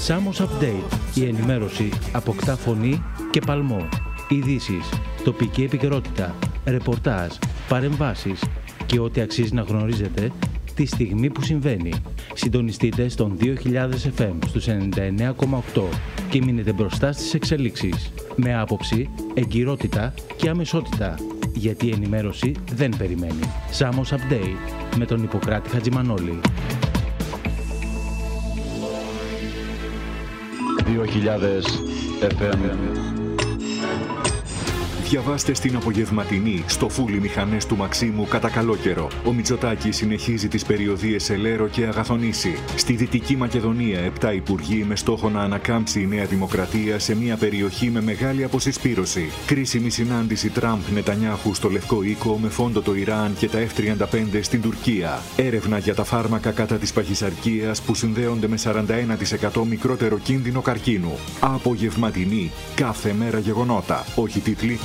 Samos Update. Η ενημέρωση αποκτά φωνή και παλμό. Ειδήσεις, τοπική επικαιρότητα, ρεπορτάζ, παρεμβάσεις και ό,τι αξίζει να γνωρίζετε τη στιγμή που συμβαίνει. Συντονιστείτε στον 2000 FM στους 99,8 και μείνετε μπροστά στις εξελίξεις. Με άποψη, εγκυρότητα και αμεσότητα. Γιατί η ενημέρωση δεν περιμένει. Samos Update με τον Ιπποκράτη Χατζημανόλη. 2000 FM. Διαβάστε στην απογευματινή στο φούλι μηχανές του Μαξίμου κατά καλό καιρό. Ο Μητσοτάκης συνεχίζει τις περιοδίες σε Λέρο και Αγαθονήσι. Στη Δυτική Μακεδονία, 7 υπουργοί με στόχο να ανακάμψει η Νέα Δημοκρατία σε μια περιοχή με μεγάλη αποσυσπήρωση. Κρίσιμη συνάντηση Τραμπ-Νετανιάχου στο Λευκό Οίκο με φόντο το Ιράν και τα F-35 στην Τουρκία. Έρευνα για τα φάρμακα κατά της παχυσαρκίας που συνδέονται με 41% μικρότερο κίνδυνο καρκίνου. Απογευματινή. Κάθε μέρα γεγονότα. Όχι τίτλοι.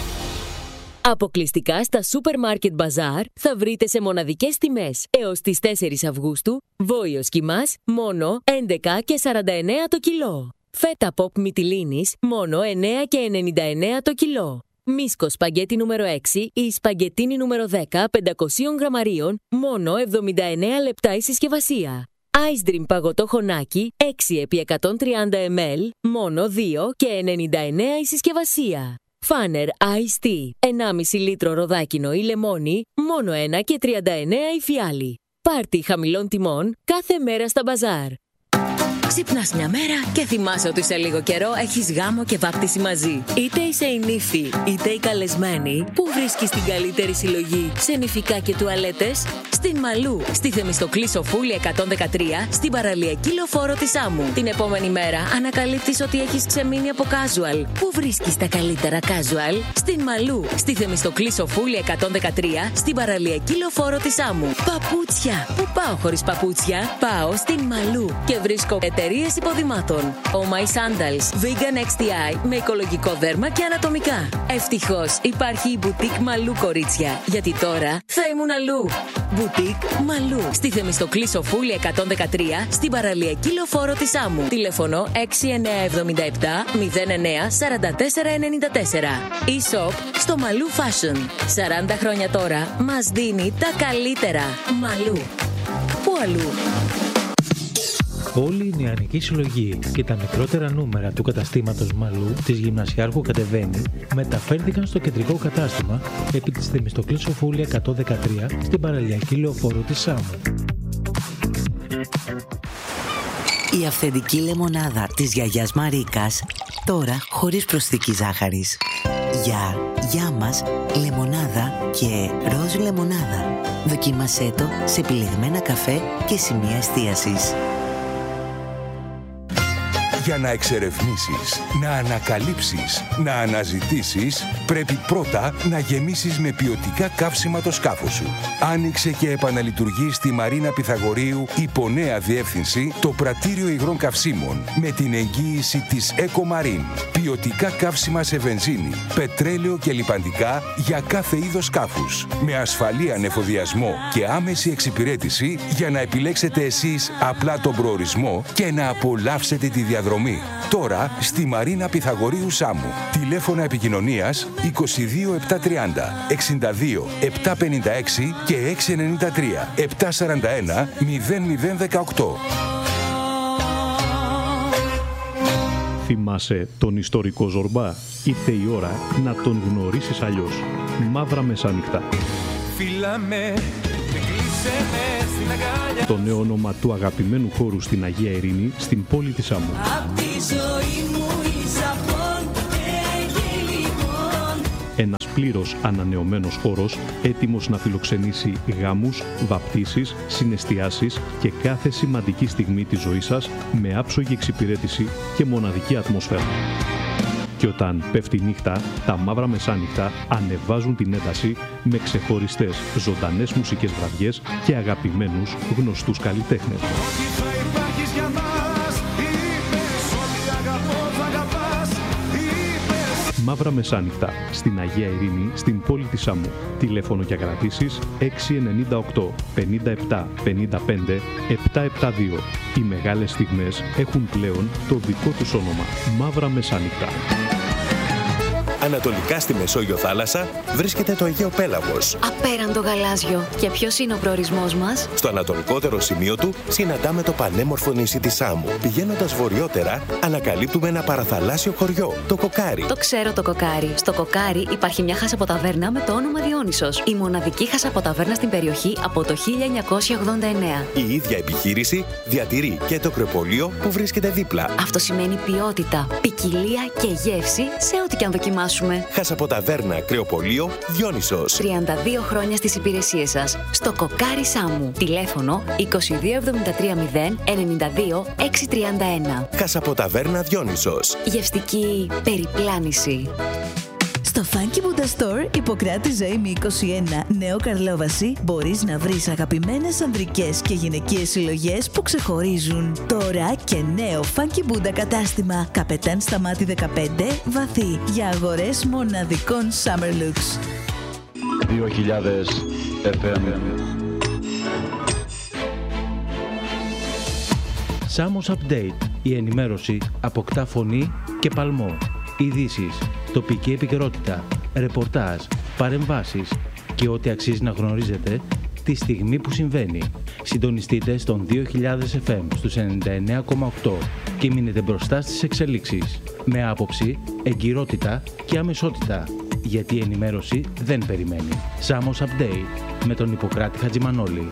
Αποκλειστικά στα Supermarket Bazaar θα βρείτε σε μοναδικές τιμές έως τις 4 Αυγούστου βόηος κιμάς μόνο 11 και 49 το κιλό. Φέτα pop μυτιλίνης μόνο 9 και 99 το κιλό. Μίσκο σπαγκέτι νούμερο 6 ή σπαγκετίνι νούμερο 10 500 γραμμαρίων μόνο 79 λεπτά η συσκευασία. Ice Dream παγωτό χωνάκι 6 επί 130 ml μόνο 2 και 99 η συσκευασία. Φάνερ Ice Tea 1,5 λίτρο ροδάκινο ή λεμόνι μόνο 1 και 39 η φιάλη. Πάρτι χαμηλών τιμών κάθε μέρα στα μπαζάρ. Ξυπνάς μια μέρα και θυμάσαι ότι σε λίγο καιρό έχεις γάμο και βάπτιση μαζί. Είτε είσαι η νύφη, είτε η καλεσμένη, που βρίσκεις την καλύτερη συλλογή σε νηφικά και τουαλέτες? Στην Μαλού, στη Θεμιστοκλή Σοφούλη 113, στην παραλιακή λεωφόρο της Άμμου. Την επόμενη μέρα ανακαλύπτεις ότι έχεις ξεμείνει από casual. Πού βρίσκεις τα καλύτερα casual? Στην Μαλού, στη Θεμιστοκλή Σοφούλη 113, στην παραλιακή λεωφόρο της Άμμου. Παπούτσια! Πού πάω χωρίς παπούτσια? Πάω στην Μαλού και βρίσκω εταιρείες υποδημάτων. Oh My Sandals, Vegan XTI με οικολογικό δέρμα και ανατομικά. Ευτυχώς υπάρχει η Boutique Μαλού, κορίτσια, γιατί τώρα θα ήμουν αλλού. Boutique Μαλού, στη Θεμιστοκλή Σοφούλη 113, στην παραλιακή λεωφόρο της Άμμου. Τηλέφωνο 6977 09 44 94. E-shop στο Μαλού Fashion. 40 χρόνια τώρα μας δίνει τα καλύτερα. Μαλού. Πού αλλού? Όλη η νεανική συλλογή και τα μικρότερα νούμερα του καταστήματος Μαλού της Γυμνασιάρχου Κατεβαίνει μεταφέρθηκαν στο κεντρικό κατάστημα επί της Θεμιστοκλής Σοφούλη 113 στην παραλιακή λεωφόρο της Σάμου. Η αυθεντική λεμονάδα της γιαγιάς Μαρίκας, τώρα χωρίς προσθήκη ζάχαρης. Για μας λεμονάδα και ροζ λεμονάδα. Δοκίμασέ το σε επιλεγμένα καφέ και σημεία εστίασης. Για να εξερευνήσεις, να ανακαλύψεις, να αναζητήσεις, πρέπει πρώτα να γεμίσεις με ποιοτικά καύσιμα το σκάφος σου. Άνοιξε και επαναλειτουργεί στη Μαρίνα Πυθαγορείου υπό νέα διεύθυνση το πρατήριο υγρών καυσίμων με την εγγύηση της EcoMarine. Ποιοτικά καύσιμα σε βενζίνη, πετρέλαιο και λιπαντικά για κάθε είδος σκάφους. Με ασφαλή ανεφοδιασμό και άμεση εξυπηρέτηση για να επιλέξετε εσείς απλά τον προορισμό και να απολαύσετε τη διαδρομή. Τώρα στη Μαρίνα Πυθαγορείου Σάμου. Τηλέφωνα επικοινωνίας 22 730 62 756 και 693 741 0018. Θυμάσαι τον ιστορικό Ζορμπά? Ήρθε η ώρα να τον γνωρίσεις αλλιώς. Μαύρα Μεσάνυχτα. Φύλαμε, το νέο όνομα του αγαπημένου χώρου στην Αγία Ειρήνη, στην πόλη της Άμμου. Ένας πλήρως ανανεωμένος χώρος, έτοιμος να φιλοξενήσει γάμους, βαπτίσεις, συναισθιάσεις και κάθε σημαντική στιγμή της ζωής σας με άψογη εξυπηρέτηση και μοναδική ατμόσφαιρα. Και όταν πέφτει νύχτα, τα Μαύρα Μεσάνυχτα ανεβάζουν την ένταση με ξεχωριστές ζωντανές μουσικές βραδιές και αγαπημένους γνωστούς καλλιτέχνες. Μαύρα Μεσάνυχτα, στην Αγία Ειρήνη, στην πόλη της Σάμου. Τηλέφωνο για κρατήσεις 698 57 55 772. Οι μεγάλες στιγμές έχουν πλέον το δικό τους όνομα. Μαύρα Μεσάνυχτα. Ανατολικά στη Μεσόγειο θάλασσα βρίσκεται το Αιγαίο Πέλαγος. Απέραντο γαλάζιο. Και ποιος είναι ο προορισμός μας? Στο ανατολικότερο σημείο του συναντάμε το πανέμορφο νησί της Σάμου. Πηγαίνοντας βορειότερα, ανακαλύπτουμε ένα παραθαλάσσιο χωριό, το Κοκάρι. Το ξέρω το Κοκάρι. Στο Κοκάρι υπάρχει μια χασαποταβέρνα με το όνομα Διόνυσος. Η μοναδική χασαποταβέρνα στην περιοχή από το 1989. Η ίδια επιχείρηση διατηρεί και το κρεοπολείο που βρίσκεται δίπλα. Αυτό σημαίνει ποιότητα, ποικιλία και γεύση σε ό,τι και αν δοκιμάσουμε. Χασαποταβέρνα, κρεοπολείο, Διόνυσος. 32 χρόνια στις υπηρεσίες σας. Στο Κοκάρι Σάμου. Τηλέφωνο 22730 92 631. Χασαποταβέρνα, Διόνυσος. Γευστική περιπλάνηση. Στο Funky Buddha Store, Ιπποκράτη Ζωήμη 21, Νέο Καρλόβαση, μπορείς να βρεις αγαπημένες ανδρικές και γυναικείες συλλογές που ξεχωρίζουν. Τώρα και νέο Funky Buddha κατάστημα, Καπετάν Σταμάτη 15, βαθύ, για αγορές μοναδικών Summer Looks. 2000 FM. Σάμος Update. Η ενημέρωση αποκτά φωνή και παλμό. Ειδήσεις, τοπική επικαιρότητα, ρεπορτάζ, παρεμβάσεις και ό,τι αξίζει να γνωρίζετε τη στιγμή που συμβαίνει. Συντονιστείτε στον 2000 FM στους 99,8 και μείνετε μπροστά στις εξελίξεις. Με άποψη, εγκυρότητα και αμεσότητα. Γιατί η ενημέρωση δεν περιμένει. Σάμος Update με τον Ιπποκράτη Χατζημανόλη.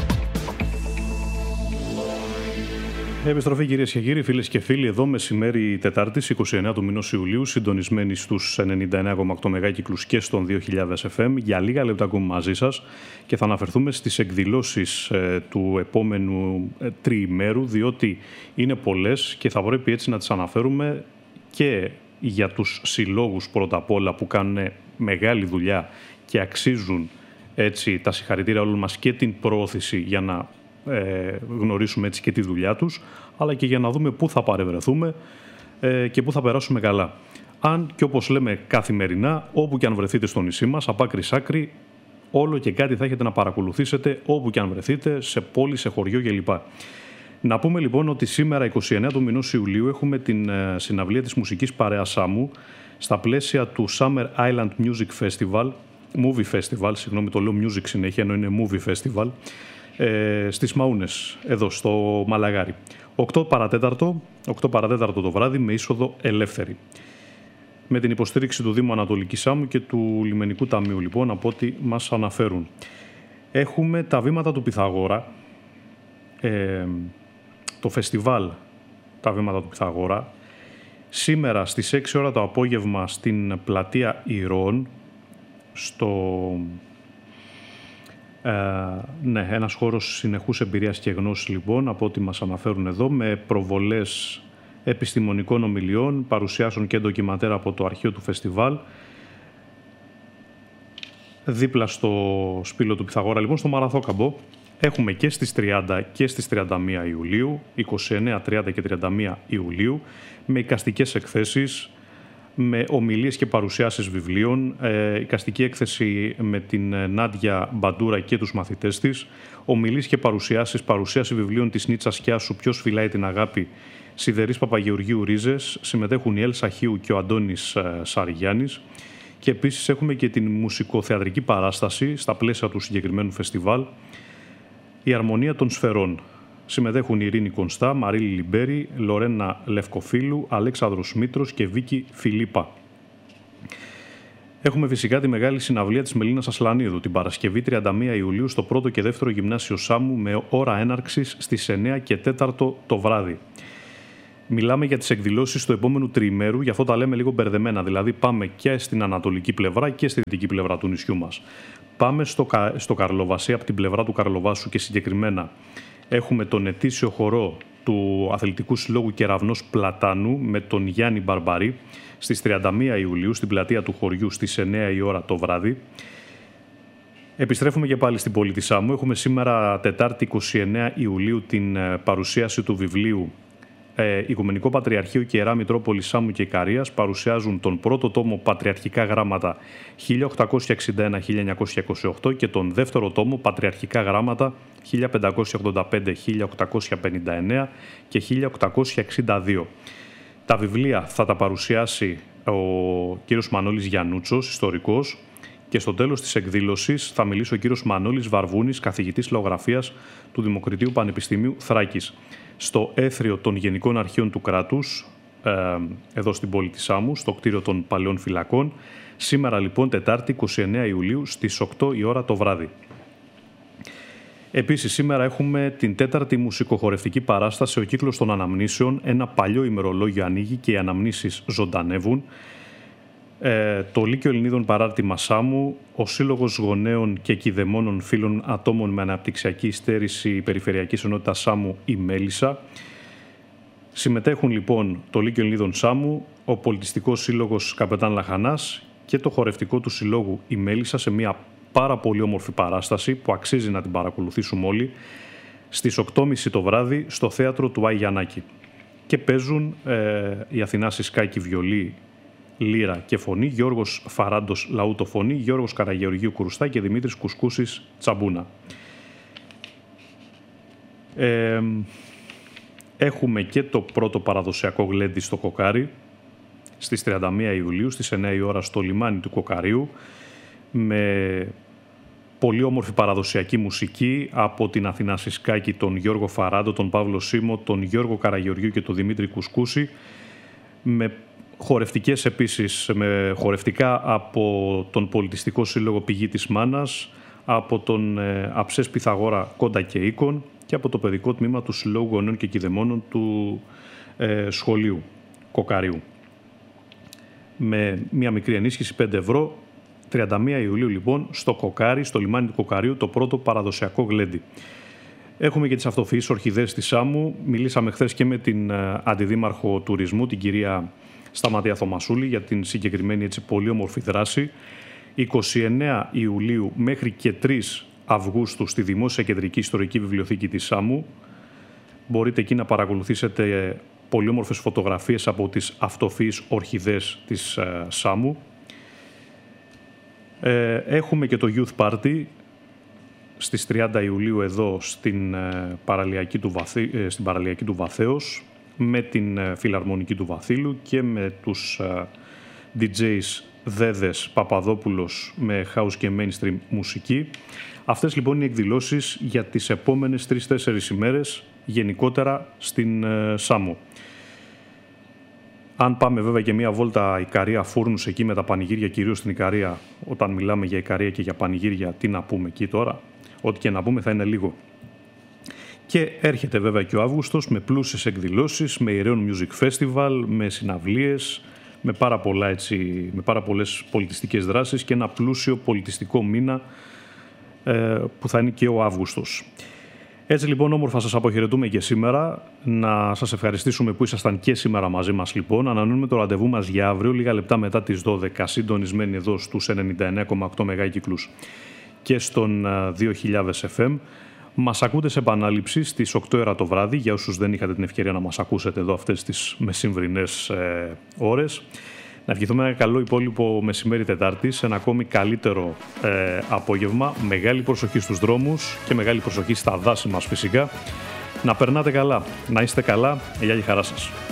Επιστροφή κυρίες και κύριοι, φίλες και φίλοι, εδώ μεσημέρι Τετάρτης 29 του μηνός Ιουλίου, συντονισμένοι στους 99,8 μεγάκυκλους και στον 2000 FM. Για λίγα λεπτά ακούμε μαζί σας και θα αναφερθούμε στις εκδηλώσεις του επόμενου τριημέρου, διότι είναι πολλές και θα πρέπει έτσι να τις αναφέρουμε και για τους συλλόγους πρώτα απ' όλα που κάνουν μεγάλη δουλειά και αξίζουν έτσι τα συγχαρητήρια όλων μας και την προώθηση για να γνωρίσουμε έτσι και τη δουλειά τους, αλλά και για να δούμε πού θα παρευρεθούμε και πού θα περάσουμε καλά. Αν και όπως λέμε καθημερινά, όπου και αν βρεθείτε στο νησί μας, από άκρη σ' άκρη, όλο και κάτι θα έχετε να παρακολουθήσετε όπου και αν βρεθείτε, σε πόλη, σε χωριό κλπ. Να πούμε λοιπόν ότι σήμερα 29 του μηνός Ιουλίου έχουμε την συναυλία της μουσικής παρέας Σάμου στα πλαίσια του Summer Island Music Festival, Movie Festival, συγγνώμη το λέω music συνέχεια ενώ είναι Movie Festival, στις Μαούνες, εδώ στο Μαλαγάρι. 8 παρατέταρτο το βράδυ με είσοδο ελεύθερη. Με την υποστήριξη του Δήμου Ανατολική Σάμου και του Λιμενικού Ταμείου, λοιπόν, από ό,τι μας αναφέρουν. Έχουμε τα βήματα του Πυθαγόρα, το φεστιβάλ τα βήματα του Πυθαγόρα, σήμερα στις 6 ώρα το απόγευμα στην πλατεία Ηρώων, ένας χώρος συνεχούς εμπειρίας και γνώσης, λοιπόν, από ό,τι μας αναφέρουν εδώ, με προβολές επιστημονικών ομιλιών, παρουσιάσεων και ντοκιματέρ από το αρχείο του φεστιβάλ. Δίπλα στο σπήλο του Πυθαγόρα, λοιπόν, στο Μαραθόκαμπο, έχουμε και στις 30 και στις 31 Ιουλίου, 29, 30 και 31 Ιουλίου, με εικαστικές εκθέσεις, με ομιλίες και παρουσιάσεις βιβλίων, εικαστική έκθεση με την Νάντια Μπαντούρα και τους μαθητές της, ομιλίες και παρουσίαση βιβλίων της Νίτσας Κιάσου «Ποιος φυλάει την αγάπη», Σιδερής Παπαγεωργίου Ρίζες, συμμετέχουν η Έλσα Χίου και ο Αντώνης Σαριγιάννης και επίσης έχουμε και την μουσικοθεατρική παράσταση στα πλαίσια του συγκεκριμένου φεστιβάλ, η Αρμονία των Σφαιρών. Συμμετέχουν η Ειρήνη Κονστά, Μαρίλη Λιμπέρη, Λορένα Λευκοφίλου, Αλέξανδρος Μήτρος και Βίκη Φιλίππα. Έχουμε φυσικά τη μεγάλη συναυλία της Μελίνας Ασλανίδου την Παρασκευή 31 Ιουλίου στο 1ο και 2ο Γυμνάσιο Σάμου με ώρα έναρξης στις 9 και 4 το βράδυ. Μιλάμε για τις εκδηλώσεις του επόμενου τριημέρου, γι' αυτό τα λέμε λίγο μπερδεμένα, δηλαδή πάμε και στην ανατολική πλευρά και στη δυτική πλευρά του νησιού μας. Πάμε στο Καρλοβασί, από την πλευρά του Καρλοβάσου και συγκεκριμένα έχουμε τον ετήσιο χορό του Αθλητικού Συλλόγου Κεραυνός Πλατάνου με τον Γιάννη Μπαρμπαρή στις 31 Ιουλίου στην πλατεία του χωριού στις 9 η ώρα το βράδυ. Επιστρέφουμε και πάλι στην πόλη της Σάμου. Έχουμε σήμερα Τετάρτη 29 Ιουλίου την παρουσίαση του βιβλίου Οικουμενικό Πατριαρχείο και Ιερά Μητρόπολη Σάμου και Ικαρίας παρουσιάζουν τον πρώτο τόμο Πατριαρχικά Γράμματα 1861-1928 και τον δεύτερο τόμο Πατριαρχικά Γράμματα 1585-1859 και 1862. Τα βιβλία θα τα παρουσιάσει ο κύριος Μανώλης Γιαννούτσος, ιστορικός, και στο τέλος της εκδήλωσης θα μιλήσει ο κύριος Μανώλης Βαρβούνης, καθηγητής λαογραφίας του Δημοκριτείου Πανεπιστημίου Θράκης, στο έθριο των Γενικών Αρχείων του Κράτους, εδώ στην πόλη της Σάμου, στο κτίριο των Παλαιών Φυλακών, σήμερα λοιπόν Τετάρτη 29 Ιουλίου στις 8 η ώρα το βράδυ. Επίσης σήμερα έχουμε την τέταρτη μουσικοχορευτική παράσταση «Ο κύκλος των αναμνήσεων». Ένα παλιό ημερολόγιο ανοίγει και οι αναμνήσεις ζωντανεύουν. Το Λύκειο Ελληνίδων Παράρτημα Σάμου, ο Σύλλογος Γονέων και Κηδεμόνων Φίλων Ατόμων με Αναπτυξιακή Στέρηση Περιφερειακής Ενότητας Σάμου, η Μέλισσα. Συμμετέχουν λοιπόν το Λύκειο Ελληνίδων Σάμου, ο Πολιτιστικός Σύλλογος Καπετάν Λαχανάς και το χορευτικό του Συλλόγου η Μέλισσα σε μια πάρα πολύ όμορφη παράσταση που αξίζει να την παρακολουθήσουμε όλοι, στις 8.30 το βράδυ στο θέατρο του Άι Γιαννάκη. Και παίζουν η Αθηνά Σισκάκη βιολί, λύρα και φωνή, Γιώργος Φαράντος λαούτο φωνή, Γιώργος Καραγεωργίου Κουρουστά και Δημήτρης Κουσκούσης τσαμπούνα. Έχουμε και το πρώτο παραδοσιακό γλέντι στο Κοκάρι στις 31 Ιουλίου στις 9 η ώρα στο λιμάνι του Κοκαρίου, με πολύ όμορφη παραδοσιακή μουσική από την Αθηνά Σισκάκη, τον Γιώργο Φαράντο, τον Παύλο Σίμω, τον Γιώργο Καραγεωργίου και τον Δημήτρη Κουσκούση, με χορευτικές επίσης, με χορευτικά από τον Πολιτιστικό Σύλλογο Πηγή της Μάνας, από τον Αψές Πυθαγόρα Κόντα και Οίκων και από το παιδικό τμήμα του Συλλόγου Γονέων και Κηδεμόνων του Σχολείου Κοκαρίου. Με μια μικρή ενίσχυση 5 ευρώ, 31 Ιουλίου λοιπόν στο Κοκάρι, στο λιμάνι του Κοκαρίου, το πρώτο παραδοσιακό γλέντι. Έχουμε και τις αυτοφυείς ορχιδέες της Σάμου. Μιλήσαμε χθες και με την Αντιδήμαρχο Τουρισμού, την κυρία Σταματία Θωμασούλη, για την συγκεκριμένη έτσι πολύ όμορφη δράση. 29 Ιουλίου μέχρι και 3 Αυγούστου στη Δημόσια Κεντρική Ιστορική Βιβλιοθήκη της Σάμου. Μπορείτε εκεί να παρακολουθήσετε πολύ όμορφες φωτογραφίες από τις αυτοφυείς ορχιδέες της Σάμου. Έχουμε και το Youth Party στις 30 Ιουλίου εδώ στην παραλιακή του Βαθέως, με την Φιλαρμονική του Βαθύλου και με τους DJs Δέδες Παπαδόπουλος με house και mainstream μουσική. Αυτές λοιπόν είναι οι εκδηλώσεις για τις επόμενες 3-4 ημέρες γενικότερα στην Σάμο. Αν πάμε βέβαια και μία βόλτα Ικαρία Φούρνους εκεί με τα πανηγύρια, κυρίως στην Ικαρία, όταν μιλάμε για Ικαρία και για πανηγύρια, τι να πούμε εκεί τώρα, ό,τι και να πούμε θα είναι λίγο. Και έρχεται βέβαια και ο Αύγουστος με πλούσιες εκδηλώσεις, με Ηραίων Music Festival, με συναυλίες, με πάρα πολλές πολιτιστικές δράσεις και ένα πλούσιο πολιτιστικό μήνα που θα είναι και ο Αύγουστος. Έτσι λοιπόν όμορφα σας αποχαιρετούμε και σήμερα. Να σας ευχαριστήσουμε που ήσασταν και σήμερα μαζί μας λοιπόν. Ανανεώνουμε το ραντεβού μας για αύριο, λίγα λεπτά μετά τις 12, συντονισμένοι εδώ στους 99,8 μεγάκυκλους και στον 2000 FM. Μας ακούτε σε επανάληψη στις 8 ώρα το βράδυ, για όσους δεν είχατε την ευκαιρία να μας ακούσετε εδώ αυτές τις μεσημβρινές ώρες. Να ευχηθούμε ένα καλό υπόλοιπο μεσημέρι Τετάρτη, σε ένα ακόμη καλύτερο απόγευμα. Μεγάλη προσοχή στους δρόμους και μεγάλη προσοχή στα δάση μας φυσικά. Να περνάτε καλά, να είστε καλά. Γεια και χαρά σας.